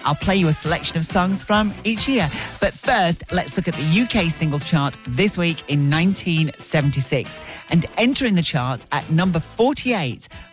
I'll play you a selection of songs from each year. But first, let's look at the UK singles chart this week in 1976. And entering the chart at number 48